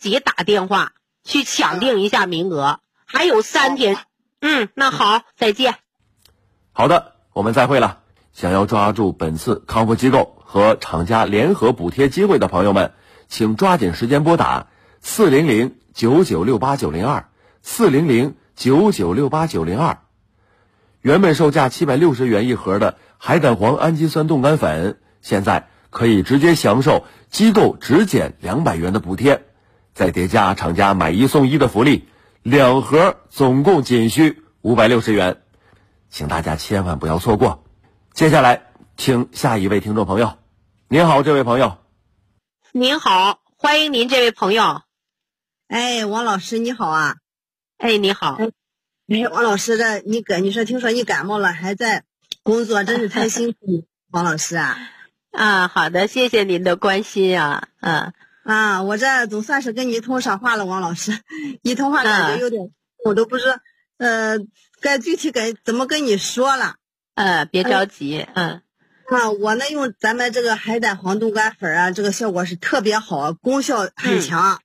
己打电话去抢定一下名额，还有3天。那好，再见。 好的，我们再会了。想要抓住本次康复机构和厂家联合补贴机会的朋友们，请抓紧时间拨打400-9968-902，400-9968-902。原本售价760元一盒的海胆黄氨基酸冻干粉，现在可以直接享受机构直减200元的补贴，再叠加厂家买1送1的福利，2盒总共仅需560元，请大家千万不要错过。接下来请下一位听众朋友。您好，这位朋友。 您好，欢迎您这位朋友。 王老师你好啊。 你好。 王老师你说听说你感冒了还在工作，真是太辛苦了王老师啊。 好的，谢谢您的关心啊。 我这总算是跟你通上话了王老师，一通话感觉有点我都不知道该具体怎么跟你说了。 别着急。 我呢用咱们这个海胆黄冻干粉啊，这个效果是特别好，功效很强。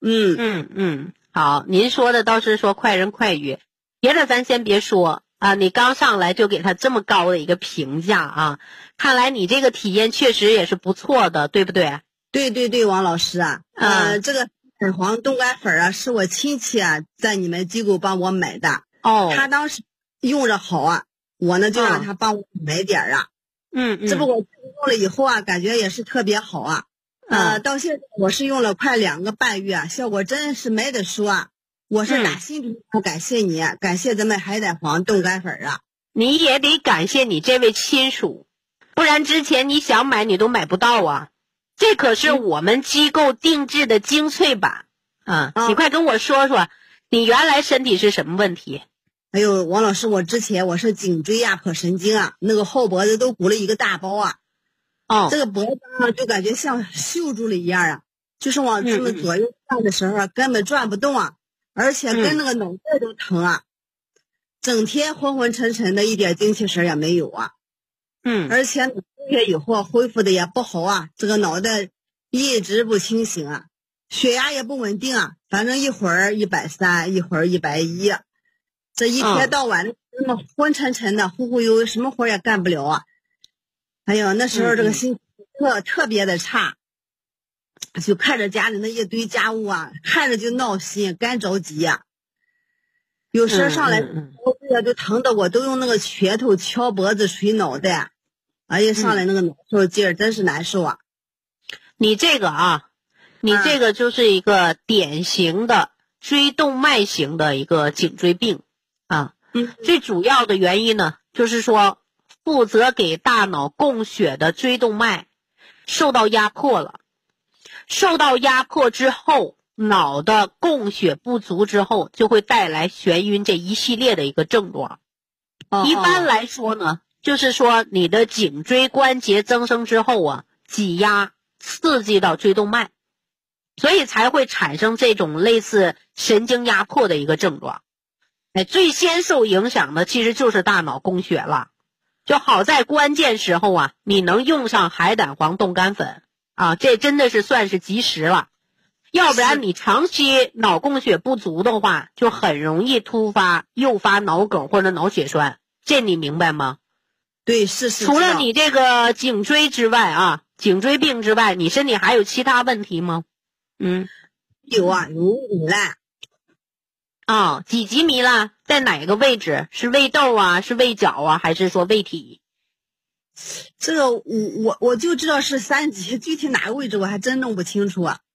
好，您说的倒是说快人快语，别的咱先别说啊。你刚上来就给他这么高的一个评价啊，看来你这个体验确实也是不错的，对不对？ 对，王老师啊。这个海黄冻干粉啊，是我亲戚啊在你们机构帮我买的。他当时用着好啊，我呢就让他帮我买点啊。这不我用了以后啊，感觉也是特别好啊。到现在我是用了快2个半月啊，效果真是没得说啊。我是打心底感谢你，感谢咱们海胆黄冻干粉啊。 你也得感谢你这位亲属，不然之前你想买你都买不到啊。这可是我们机构定制的精粹版你快跟我说说，你原来身体是什么问题？ 王老师，我之前我是颈椎压迫神经啊，那个后脖子都鼓了一个大包啊。这个脖子呢就感觉像锈住了一样啊，就是往这么左右转的时候根本转不动啊，而且跟那个脑袋都疼啊，整天昏昏沉沉的，一点精气神也没有啊。而且2个月以后恢复的也不好啊，这个脑袋一直不清醒啊，血压也不稳定啊，反正一会儿130，一会儿110，这一天到晚那么昏沉沉的，忽忽悠悠，什么活也干不了啊。那时候这个心情特别的差，就看着家里那一堆家务啊，看着就闹心，干着急呀。有时候上来脖子就疼的我都用那个拳头敲脖子捶脑袋，上来那个难受劲儿真是难受啊。 你这个就是一个典型的椎动脉型的一个颈椎病啊。最主要的原因呢，就是说负责给大脑供血的椎动脉受到压迫了，受到压迫之后，脑的供血不足之后，就会带来眩晕这一系列的一个症状。一般来说呢，就是说你的颈椎关节增生之后啊，挤压刺激到椎动脉，所以才会产生这种类似神经压迫的一个症状。最先受影响的其实就是大脑供血了。就好在关键时候啊，你能用上海胆黄冻干粉啊，这真的是算是及时了。要不然你长期脑供血不足的话，就很容易突发诱发脑梗或者脑血栓，这你明白吗？ 对，是。 除了你这个颈椎之外啊，颈椎病之外，你身体还有其他问题吗？ 有啊，有糜烂。 几级糜烂？在哪个位置？是胃窦啊，是胃角啊，还是说胃体？ 这个我就知道是3级，具体哪个位置我还真弄不清楚啊。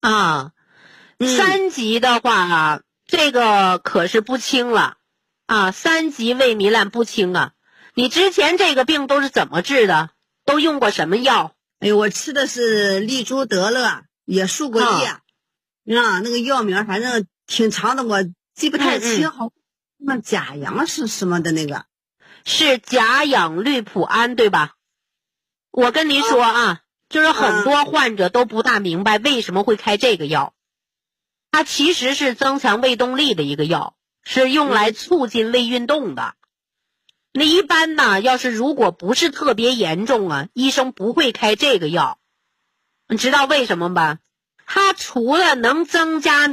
3级的话这个可是不轻了啊，3级胃糜烂不轻啊。你之前这个病都是怎么治的？都用过什么药？ 我吃的是利珠得乐，也输过液那个药名反正挺长的，我记不太清，好像甲阳是什么的那个， 是甲氧氯普胺对吧？我跟您说啊，就是很多患者都不大明白为什么会开这个药，它其实是增强胃动力的一个药，是用来促进胃运动的。那一般呢，要是如果不是特别严重啊，医生不会开这个药。你知道为什么吧？它除了能增加